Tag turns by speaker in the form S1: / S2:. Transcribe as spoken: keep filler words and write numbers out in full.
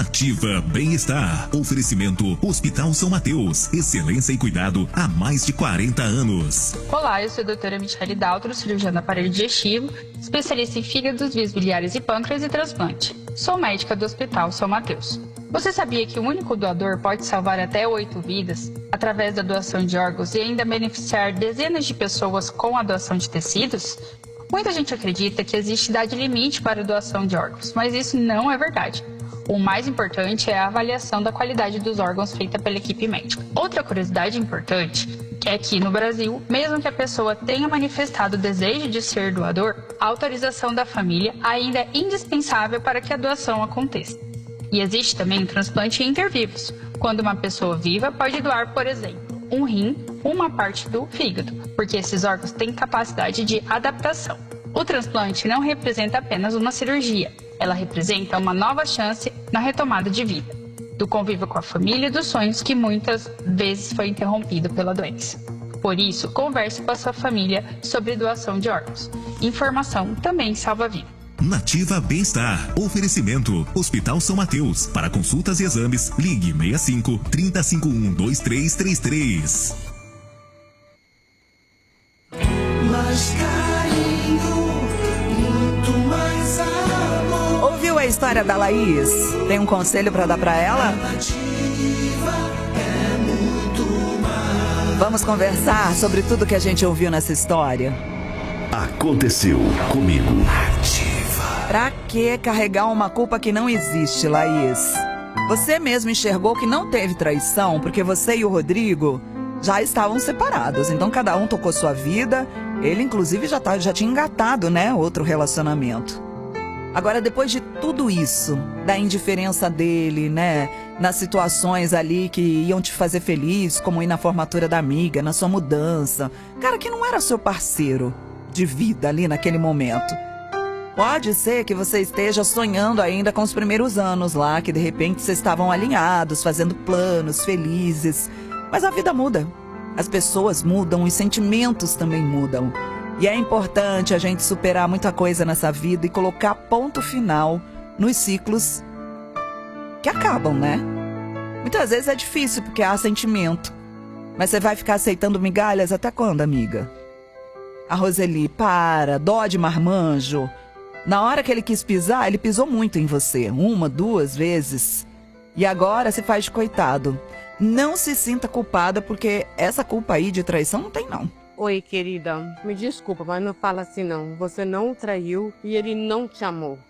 S1: Nativa Bem-Estar. Oferecimento Hospital São Mateus. Excelência e cuidado há mais de quarenta anos.
S2: Olá, eu sou a doutora Michele Daltro, cirurgiã do aparelho digestivo, especialista em fígados, vias biliares e pâncreas e transplante. Sou médica do Hospital São Mateus. Você sabia que um único doador pode salvar até oito vidas através da doação de órgãos e ainda beneficiar dezenas de pessoas com a doação de tecidos? Muita gente acredita que existe idade limite para a doação de órgãos, mas isso não é verdade. O mais importante é a avaliação da qualidade dos órgãos feita pela equipe médica. Outra curiosidade importante é que no Brasil, mesmo que a pessoa tenha manifestado o desejo de ser doador, a autorização da família ainda é indispensável para que a doação aconteça. E existe também o transplante intervivos, quando uma pessoa viva pode doar, por exemplo, um rim, uma parte do fígado, porque esses órgãos têm capacidade de adaptação. O transplante não representa apenas uma cirurgia, ela representa uma nova chance na retomada de vida, do convívio com a família e dos sonhos que muitas vezes foi interrompido pela doença. Por isso, converse com a sua família sobre doação de órgãos. Informação também salva vida.
S1: Nativa Bem-Estar. Oferecimento Hospital São Mateus. Para consultas e exames, ligue seis cinco, três cinco um, dois três três três.
S3: Mais carinho, muito mais amor.
S4: Ouviu a história da Laís? Tem um conselho para dar para ela?
S3: Nativa é muito mais.
S4: Vamos conversar sobre tudo que a gente ouviu nessa história.
S5: Aconteceu comigo.
S4: Pra que carregar uma culpa que não existe, Laís? Você mesmo enxergou que não teve traição porque você e o Rodrigo já estavam separados. Então cada um tocou sua vida. Ele inclusive já, tá, já tinha engatado, né, outro relacionamento. Agora, depois de tudo isso, da indiferença dele, né, nas situações ali que iam te fazer feliz, como ir na formatura da amiga, na sua mudança, cara que não era seu parceiro de vida ali naquele momento. Pode ser que você esteja sonhando ainda com os primeiros anos lá, que de repente vocês estavam alinhados, fazendo planos, felizes. Mas a vida muda. As pessoas mudam, os sentimentos também mudam. E é importante a gente superar muita coisa nessa vida e colocar ponto final nos ciclos que acabam, né? Muitas vezes é difícil porque há sentimento. Mas você vai ficar aceitando migalhas até quando, amiga? A Roseli, para, dó de marmanjo. Na hora que ele quis pisar, ele pisou muito em você. Uma, duas vezes. E agora se faz de coitado. Não se sinta culpada, porque essa culpa aí de traição não tem, não.
S6: Oi, querida. Me desculpa, mas não fala assim, não. Você não o traiu e ele não te amou.